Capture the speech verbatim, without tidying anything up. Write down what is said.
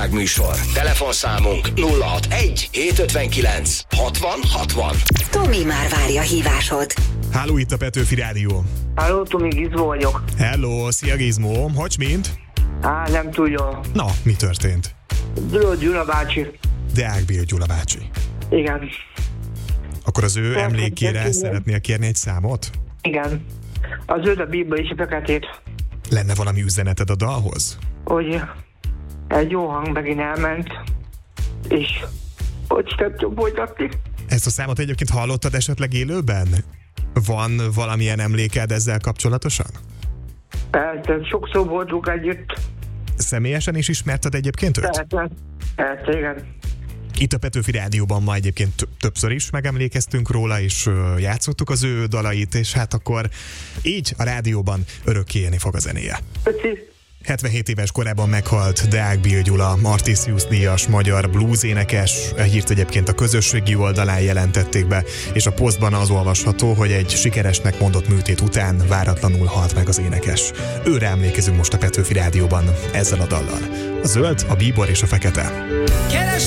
barátság műsor. Telefonszámunk nulla hatvanegy hétszázötvenkilenc hatvan hatvan. Tomi már várja hívásod. Háló, itt a Petőfi Rádió. Halló, Tomi, Gizmo vagyok. Hello, szia Gizmo, hogy mint? Á, nem túl jól. Na, mi történt? Gyula, Gyula bácsi. Deák Bél Gyula bácsi. Igen. Akkor az ő Persze, emlékére igen. szeretnél kérni egy számot? Igen. Az őt, a Biblia és a feketét. Lenne valami üzeneted a dalhoz? Hogy egy jó hang megint elment, és hogy nem tudom folytatni. Ezt a számot egyébként hallottad esetleg élőben? Van valamilyen emléked ezzel kapcsolatosan? Persze, sokszor voltunk együtt. Személyesen is ismerted egyébként őt? Persze, persze, igen. Itt a Petőfi Rádióban ma egyébként t- többször is megemlékeztünk róla, és ö, játszottuk az ő dalait, és hát akkor így a rádióban örökké élni fog a zenéje. Köszi. hetvenhét éves korában meghalt Deák Bél Gyula, Martius díjas magyar blues énekes. A hírt egyébként a közösségi oldalán jelentették be, és a posztban az olvasható, hogy egy sikeresnek mondott műtét után váratlanul halt meg az énekes. Őre emlékezünk most a Petőfi Rádióban ezzel a dallal. A zöld, a bíbor és a fekete. Keres